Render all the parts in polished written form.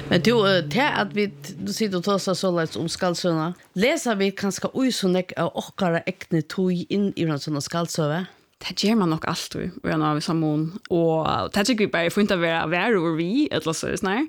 Men det att du sitter och tar så lätt om skallsöna. Läser vi kanske oj så nek och kara äkne tog in i en sån skallsöva. Det gör man nog alltid och jag har samman och det tycker vi bara får inte vara och vi eller så snär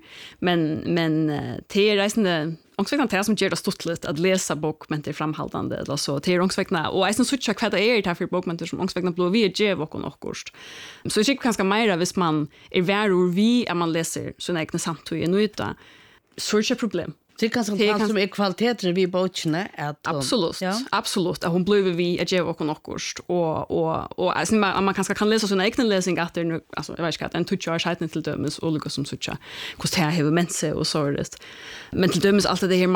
men det är resande också kan som gör det stottligt att läsa bokmenter framhållande eller så till ångsväckna och jag syns att det är det för bokmenter som ångsväckna blå vi ger och kost så det är ganska mer hvis man är och vi är man läser såna egna samtal nu utan så är det problem. Det kan som kvaliteten vi botchne att absolut absolut att hon blev vi att ge och kost och alltså man kan läsa såna egna läsning att det alltså jag vet inte en touch har till dömes och Lucas som sucha kost här har mense och så det men till dömes allt det här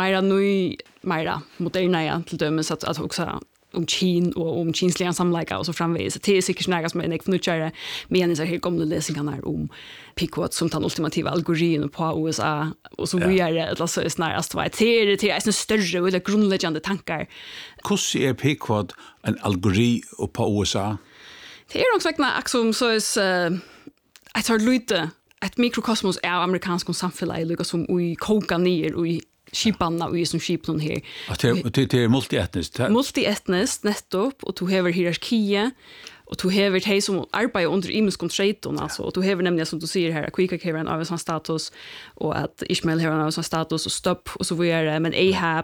mera moderna till dömes att också Chin och chinsliga samlägga och så framvis. Det är säkert något som jag förnutchare men så här gamla läsningar om Pickwatt som den ultimativa algoritmen på USA och så vidare eller så är snarast vad det är en större eller grundläggande tankar. Hur är Pickwatt en algoritm på USA? Det är också som så är jag tror lite ett mikrokosmos är amerikansk samhälle lika som i koka ner och skipanna och som skipnon här. Det är multietniskt. Multietniskt nettopp och du har hierarkier och du har de som arbetar under immunkontrollen alltså och du har nämligen som du säger här Quika har en av sån status och att Ishmael har en av sån status och stopp och så vidare men Ahab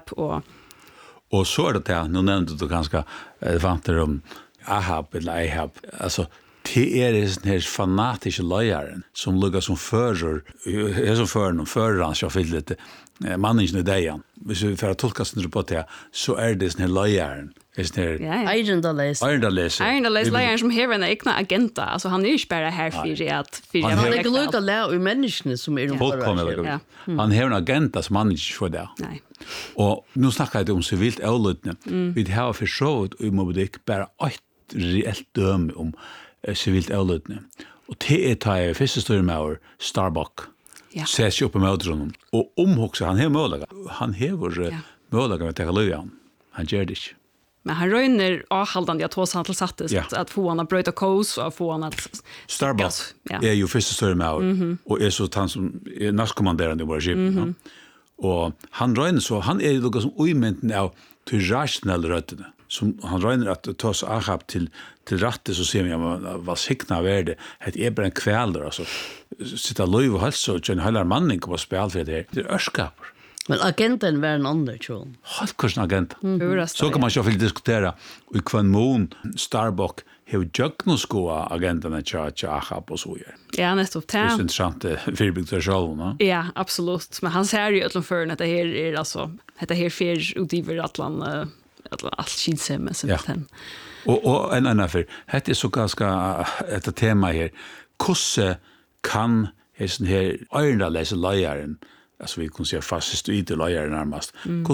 och så är det där nu nämnde du ganska vantar om Ahab eller Ahab alltså det är den här fanatiska lojaren som luggar som förr är som förr han så vill lite mannen i dejan. Hvis vi får tolka sånn på det, så är det sån här lojaren. Eirendales lejaren som har en egna agenda. Alltså han är ju bara här för att han är inte lika lär i människorna som är de han har en agenda som han inte får det. Nej. Och nu snackar jag om civilt avlutning. Vi har försökt i Mobedik bara ett reellt döme om civilt avlutning. Och det är tar jag första större med Starbuck. Ser sig upp med honom och omhuxa han har möjlighet. Han har möjlighet att ta löjan. Han gör det inte. Men han röjner avhållande att hos han tillsattes att få han att bryta kos och få han att Starbucks är ju första större med och är så han som är nästkommanderande i våra skip. Och han röjner så han är ju något som oimenten av till rationella rötterna. Som han röjner att ta sig Ahab till rätte så ser man vad sikna värde. Det är bara en kväll alltså. Sitta löv och hälsa och en hela manning på spel för det. Det är örskapar. Men agenten var en annan tror jag. Halvkursen agent. Så kan man ju väl diskutera i kvann mån Starbuck har diagnoskoa agenten att Ahab och så vidare. Ja, nettopp. Det är intressant förbyggt själv, va? Ja, absolut. Men han säger ju att för att det här är alltså det här för utgiver allt skitsemme så den. Och en annan för det är så ganska ett tema här. Kusse kan här Eirendales lejaren alltså vi kan säga fascistoid lejaren närmast